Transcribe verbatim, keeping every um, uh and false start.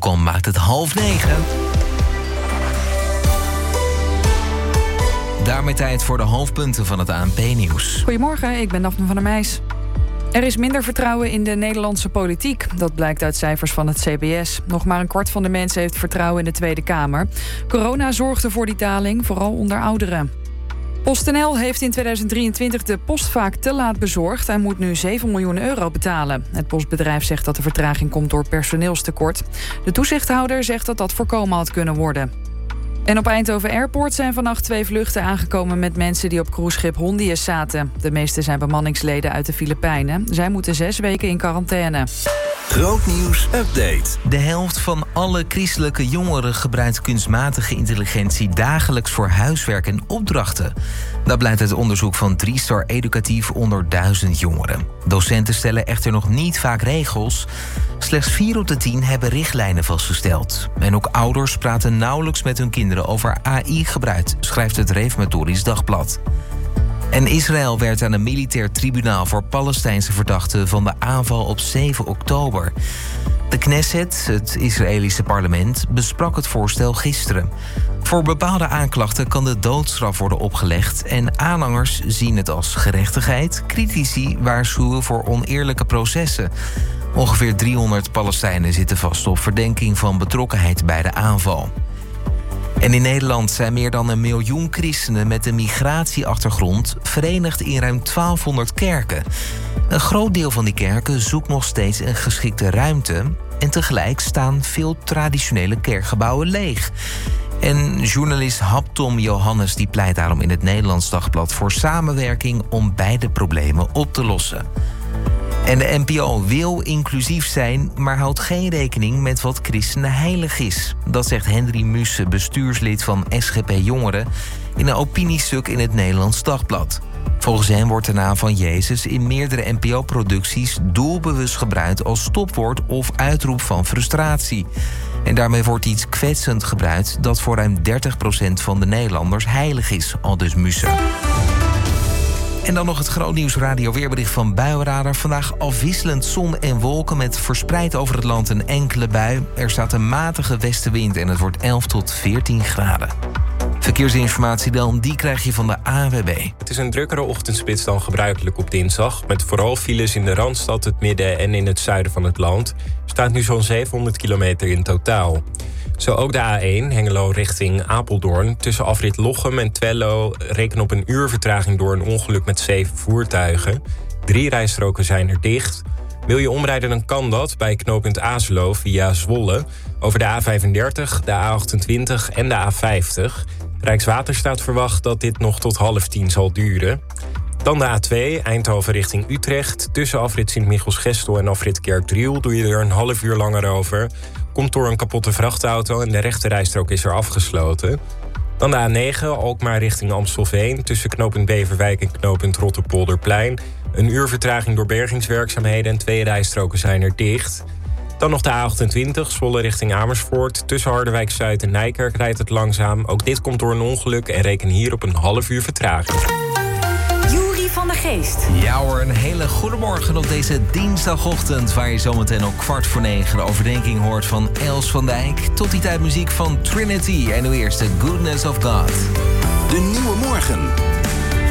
Volkom maakt het half negen. Daarmee tijd voor de hoofdpunten van het A N P-nieuws. Goedemorgen, ik ben Daphne van der Meijs. Er is minder vertrouwen in de Nederlandse politiek. Dat blijkt uit cijfers van het C B S. Nog maar een kwart van de mensen heeft vertrouwen in de Tweede Kamer. Corona zorgde voor die daling, vooral onder ouderen. PostNL heeft in tweeduizend drieëntwintig de post vaak te laat bezorgd. Hij moet nu zeven miljoen euro betalen. Het postbedrijf zegt dat de vertraging komt door personeelstekort. De toezichthouder zegt dat dat voorkomen had kunnen worden. En op Eindhoven Airport zijn vannacht twee vluchten aangekomen met mensen die op cruiseschip Hondius zaten. De meeste zijn bemanningsleden uit de Filipijnen. Zij moeten zes weken in quarantaine. Grootnieuws update. De helft van alle christelijke jongeren gebruikt kunstmatige intelligentie dagelijks voor huiswerk en opdrachten. Dat blijkt uit onderzoek van drie star Educatief onder duizend jongeren. Docenten stellen echter nog niet vaak regels. Slechts vier op de tien hebben richtlijnen vastgesteld. En ook ouders praten nauwelijks met hun kinderen over A I-gebruik, schrijft het Reformatorisch Dagblad. En Israël werd aan een militair tribunaal voor Palestijnse verdachten van de aanval op zeven oktober. De Knesset, het Israëlische parlement, besprak het voorstel gisteren. Voor bepaalde aanklachten kan de doodstraf worden opgelegd en aanhangers zien het als gerechtigheid. Critici waarschuwen voor oneerlijke processen. Ongeveer driehonderd Palestijnen zitten vast op verdenking van betrokkenheid bij de aanval. En in Nederland zijn meer dan een miljoen christenen met een migratieachtergrond verenigd in ruim twaalfhonderd kerken. Een groot deel van die kerken zoekt nog steeds een geschikte ruimte en tegelijk staan veel traditionele kerkgebouwen leeg. En journalist Haptom Johannes die pleit daarom in het Nederlands Dagblad voor samenwerking om beide problemen op te lossen. En de N P O wil inclusief zijn, maar houdt geen rekening met wat christenen heilig is. Dat zegt Henry Musse, bestuurslid van S G P Jongeren, in een opiniestuk in het Nederlands Dagblad. Volgens hem wordt de naam van Jezus in meerdere N P O-producties doelbewust gebruikt als stopwoord of uitroep van frustratie. En daarmee wordt iets kwetsend gebruikt dat voor ruim dertig procent van de Nederlanders heilig is, aldus Musse. En dan nog het grootnieuws radio weerbericht van Buienradar. Vandaag afwisselend zon en wolken met verspreid over het land een enkele bui. Er staat een matige westenwind en het wordt elf tot veertien graden. Verkeersinformatie dan, die krijg je van de A N W B. Het is een drukkere ochtendspits dan gebruikelijk op dinsdag, met vooral files in de Randstad, het midden en in het zuiden van het land. Er staat nu zo'n zevenhonderd kilometer in totaal. Zo ook de A één, Hengelo richting Apeldoorn. Tussen afrit Lochem en Twello reken op een uur vertraging door een ongeluk met zeven voertuigen. Drie rijstroken zijn er dicht. Wil je omrijden, dan kan dat bij knooppunt Azelo via Zwolle. Over de A vijfendertig, de A achtentwintig en de A vijftig. Rijkswaterstaat verwacht dat dit nog tot half tien zal duren. Dan de A twee, Eindhoven richting Utrecht. Tussen afrit Sint-Michels-Gestel en afrit Kerkdriel doe je er een half uur langer over. Komt door een kapotte vrachtauto en de rechte rijstrook is er afgesloten. Dan de A negen, Alkmaar richting Amstelveen. Tussen knooppunt Beverwijk en knooppunt Rotterpolderplein. Een uur vertraging door bergingswerkzaamheden en twee rijstroken zijn er dicht. Dan nog de A achtentwintig, Zwolle richting Amersfoort. Tussen Harderwijk-Zuid en Nijkerk rijdt het langzaam. Ook dit komt door een ongeluk en reken hier op een half uur vertraging. Juri van der Geest. Ja hoor, een hele goede morgen op deze dinsdagochtend, waar je zometeen ook kwart voor negen de overdenking hoort van Els van Dijk. Tot die tijd muziek van Trinity en nu eerst The Goodness of God. De Nieuwe Morgen.